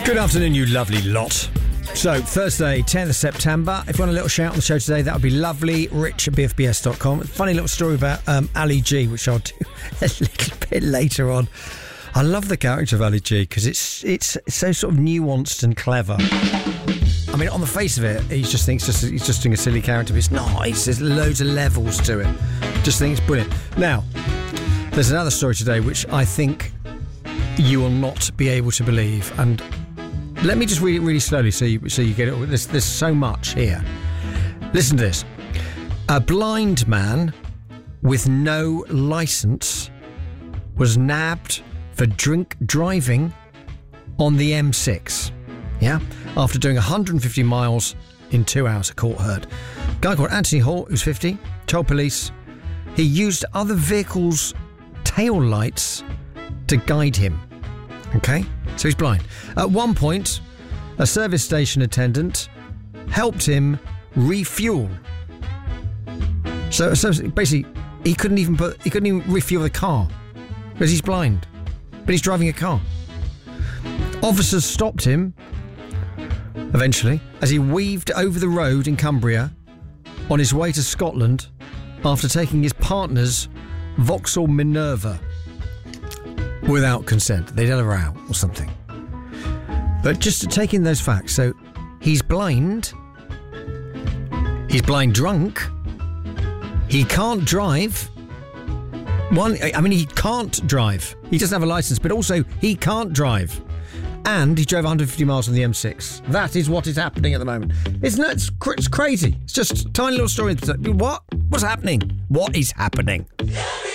Good afternoon, you lovely lot. So, Thursday, 10th of September. If you want a little shout on the show today, that would be lovely. Rich at bfbs.com. Funny little story about Ali G, which I'll do a little bit later on. I love the character of Ali G because it's so sort of nuanced and clever. I mean, on the face of it, he just thinks he's just doing a silly character, but it's not. There's loads of levels to it. Just think it's brilliant. Now, there's another story today which I think you will not be able to believe, and let me just read it really slowly so you get it. There's so much here. Listen to this. A blind man with no licence was nabbed for drink driving on the M6. Yeah? After doing 150 miles in 2 hours, a court heard. A guy called Anthony Hall, who's 50, told police he used other vehicles' tail lights to guide him. Okay? So he's blind. At one point, a service station attendant helped him refuel. So basically, he couldn't even refuel the car because he's blind, but he's driving a car. Officers stopped him eventually as he weaved over the road in Cumbria on his way to Scotland after taking his partner's Vauxhall Minerva without consent. They'd had a row or something. But just to take in those facts, so he's blind drunk, he can't drive. He can't drive. He doesn't have a licence, but also he can't drive. And he drove 150 miles on the M6. That is what is happening at the moment. It's nuts. It's crazy. It's just a tiny little story. What? What's happening? What is happening?